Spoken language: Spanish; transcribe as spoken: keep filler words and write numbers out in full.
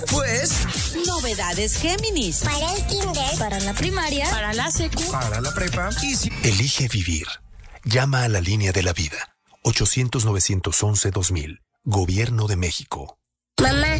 Pues... Novedades Géminis. Para el kinder, para la primaria, para la secu, para la prepa y si... Elige vivir. Llama a la línea de la vida. ochocientos, novecientos once, dos mil. Gobierno de México. Mamá,